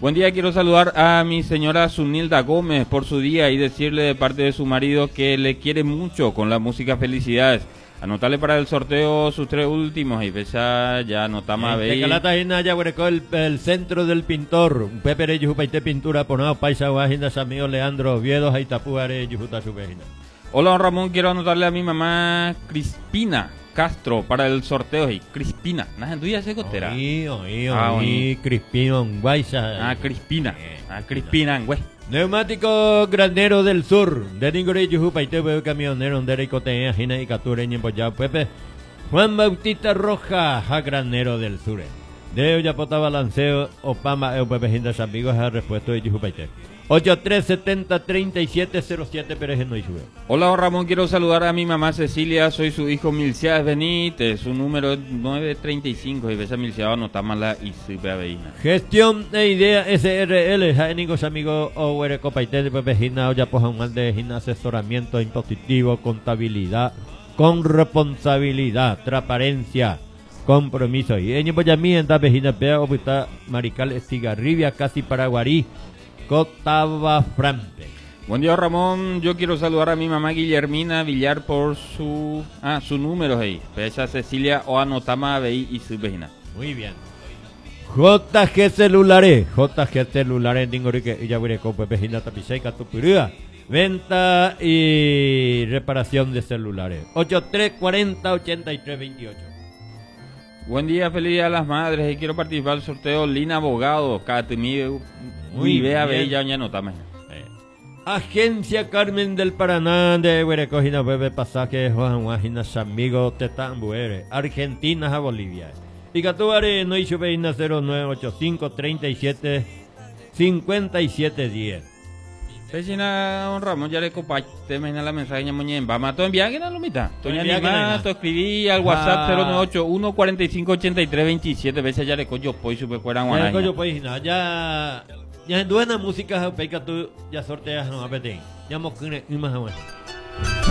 Buen día, quiero saludar a mi señora Zunilda Gómez por su día y decirle de parte de su marido que le quiere mucho con la música. Felicidades. Anotarle para el sorteo sus 3 últimos y ya anotamos a ver. El centro del pintor, Pepe Reyes Jupaite Pintura, Ponao, Paisa, Guajinda, Samío, Leandro, Oviedo, Haitapuare, Yujuta, Subejina. Hola, don Ramón, quiero anotarle a mi mamá Crispina Castro para el sorteo. Y Crispina, ¿nada tuya se costera? Crispino, Guaysa. Crispina, güey. Neumático Granero del Sur, de Ningore, Yujupaite, camionero, Derecotea, Gina y Cature, Ñemboyao, Pepe. Juan Bautista Roja, a Granero del Sur. De Oyapota Balanceo, Opama, Pepe Gindas, amigos, a repuesto de Yujupaite. 8370-3707 Pérez no sube. Hola, don Ramón, quiero saludar a mi mamá Cecilia, soy su hijo Milciades Benítez, su número es 935 y besa Milciades anotámala y sube a Veina. Gestión de idea SRL, jaénicos amigos Ohuere Copaité de Pepejina, Olla Pojamal de Gina, asesoramiento impositivo, contabilidad, con responsabilidad, transparencia, compromiso. Y en Boyamí, en Tapejina, Pea, Opita, Marical, Estigarribia, casi Paraguarí. Cotaba Frampe. Buen día, Ramón. Yo quiero saludar a mi mamá Guillermina Villar por su número ahí. Pesa Cecilia o anotama BI y su vecina. Muy bien. JG Celulares. Dingorique y Yabureco, Pepejina Tapiseca, Tupurúa. Venta y reparación de celulares. 8340-8328. Buen día, feliz día a las madres y quiero participar del sorteo Lina Abogado, muy vea bella ya notame. Agencia Carmen del Paraná de Huerecojina, Bebe Pasaje, Juan Guajina, Amigo, Tetambuere, Argentina a Bolivia. Icatuare, no hizo veina 0985 37 57 10. Pechina, don Ramón, ya le comparté la mensaje en Bama, ¿tú envías que no lo mitad? Tú escribí al WhatsApp 0981 45 83 27 veces ya le cojo pues super fuera guanaña. Ya en buena música, tú ya sorteas no apetén. Ya mosquine y más bueno.